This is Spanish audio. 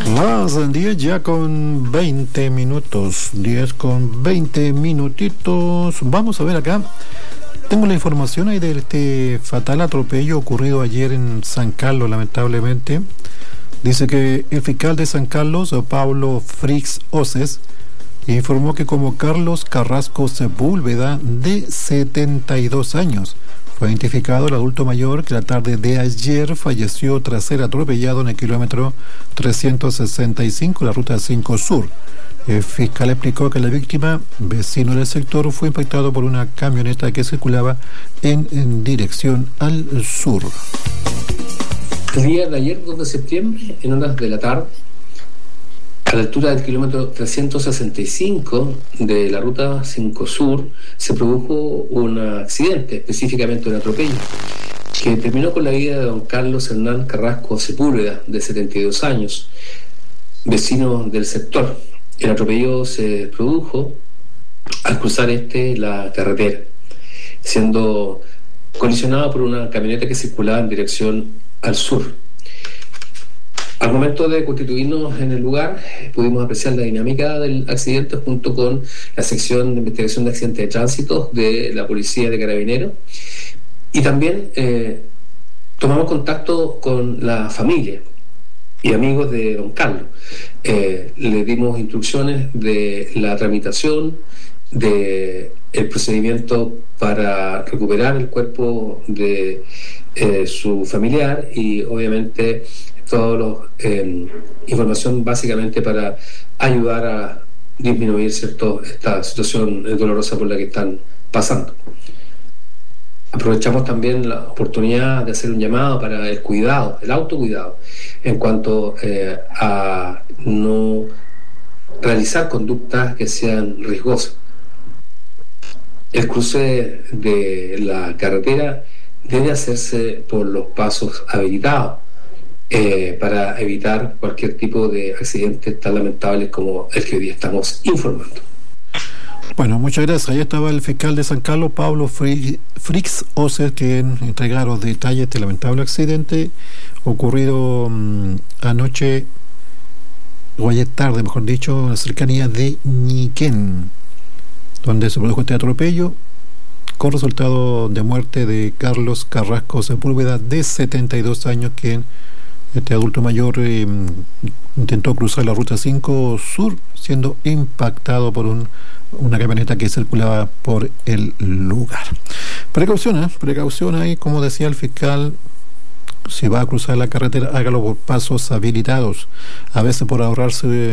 Las 10 ya con 20 minutos, 10 con 20 minutitos. Vamos a ver acá. Tengo la información ahí de este fatal atropello ocurrido ayer en San Carlos, lamentablemente. Dice que el fiscal de San Carlos, Pablo Frix Oces, informó que como Carlos Carrasco Sepúlveda, de 72 años, fue identificado el adulto mayor que la tarde de ayer falleció tras ser atropellado en el kilómetro 365, la ruta 5 Sur. El fiscal explicó que la víctima, vecino del sector, fue impactado por una camioneta que circulaba en dirección al sur. El día de ayer, 2 de septiembre, en horas de la tarde, a la altura del kilómetro 365 de la ruta 5 Sur, se produjo un accidente, específicamente un atropello, que terminó con la vida de don Carlos Hernán Carrasco Sepúlveda, de 72 años, vecino del sector. El atropello se produjo al cruzar la carretera, siendo colisionado por una camioneta que circulaba en dirección al sur. Al momento de constituirnos en el lugar, pudimos apreciar la dinámica del accidente junto con la sección de investigación de accidentes de tránsito de la Policía de Carabineros, y también tomamos contacto con la familia y amigos de don Carlos. Le dimos instrucciones de la tramitación del procedimiento para recuperar el cuerpo de su familiar, y obviamente toda información básicamente para ayudar a disminuir esta situación dolorosa por la que están pasando. Aprovechamos también la oportunidad de hacer un llamado para el cuidado, el autocuidado, en cuanto a no realizar conductas que sean riesgosas. El cruce de la carretera debe hacerse por los pasos habilitados para evitar cualquier tipo de accidentes tan lamentables como el que hoy día estamos informando. Bueno, muchas gracias. Ahí estaba el fiscal de San Carlos, Pablo Frix Oces, que entrega los detalles de este lamentable accidente ocurrido anoche, o ayer tarde, mejor dicho, en la cercanía de Ñiquén, donde se produjo este atropello con resultado de muerte de Carlos Carrasco Sepúlveda, de 72 años, quien este adulto mayor intentó cruzar la ruta 5 Sur, siendo impactado por una camioneta que circulaba por el lugar. Precaución ahí, como decía el fiscal. Si va a cruzar la carretera, hágalo por pasos habilitados. A veces, por ahorrarse